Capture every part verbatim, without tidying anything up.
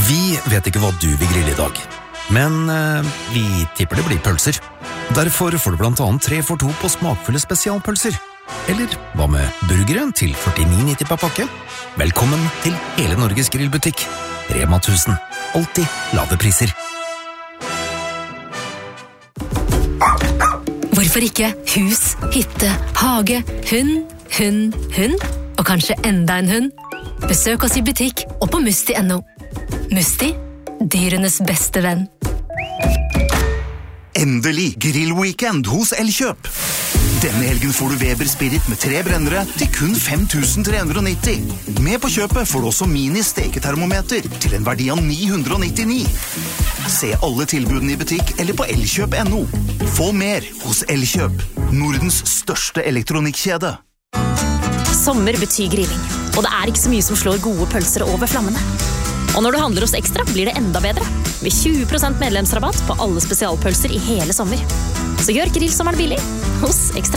Vi vet ikke hva du vil grille i dag, men eh, vi tipper det blir pølser. Derfor får du blant annet tre for to på smakfulle spesialpølser. Eller hva med burgeren til førtini nitti per pakke? Velkommen til hele Norges grillbutikk. Rema tusen. Alltid lave priser. Hvorfor ikke hus, hytte, hage, hund, hund, hund, og kanskje enda en hund? Besøk oss i butikk og på musti punktum no. Musti, dyrenes beste venn. Endelig grillweekend hos Elkjøp. Denne helgen får du Weber Spirit med tre brennere til kun fem tusen tre hundre nitti. Med på kjøpet får du også mini-steketermometer til en verdi av ni hundre nittini. Se alle tilbudene i butikk eller på elkjøp punktum no. Få mer hos Elkjøp, Nordens største elektronikkjede. Sommer betyr grilling, og det er ikke så mye som slår gode pølser over flammene. Og når du handler hos Ekstra, blir det enda bedre. Med tjue prosent medlemsrabatt på alle spesialpølser i hele sommer. Så gjør grillsommeren billig hos Ekstra.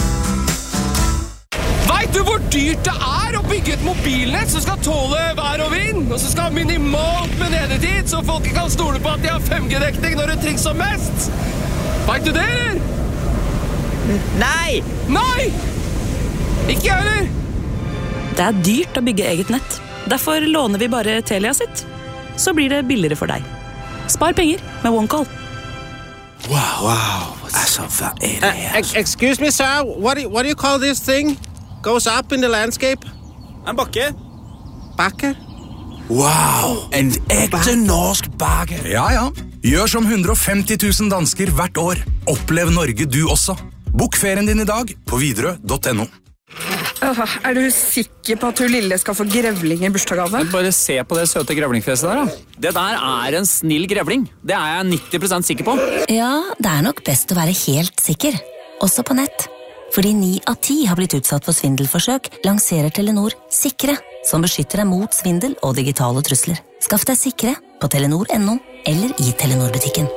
Vet du hvor dyrt det er å bygge et mobilnett som skal tåle vær og vind, og som skal ha minimalt med nedetid, så folk kan stole på at de har fem G-dekning når det trengs som mest? Vet du det, eller? Nei! Nei! Ikke jeg, eller? Det er dyrt å bygge eget nett. Derfor låner vi bare Telia sitt. Så blir det billigere for deg. Spar penger med OneCall. Wow, wow. Altså, hva er det her? Uh, excuse me, sir. What do, you, what do you call this thing? Goes up in the landscape? En bakke. Bakke? Wow, en ekte norsk bakke. Ja, ja. Gjør som hundre og femti tusen dansker hvert år. Opplev Norge du også. Bok ferien din i dag på Widerøe punktum no. Uh, er du sikker på at hun lille skal få grevling i bursdagsgave? Bare se på det søte grevlingfjeset der, da. Det der er en snill grevling. Det er jeg nitti prosent sikker på. Ja, det er nok best å være helt sikker. Også på nett. Fordi ni av ti har blitt utsatt for svindelforsøk, lanserer Telenor Sikre, som beskytter deg mot svindel og digitale trusler. Skaff deg Sikre på telenor punktum no eller i Telenor-butikken.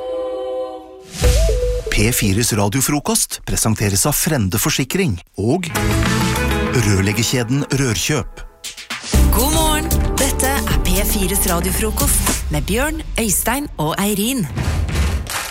P fires radiofrokost presenteres av Frende Forsikring og rørleggerkjeden Rørkjøp. God morgen, dette er P fires radiofrokost med Bjørn, Øystein og Eirin.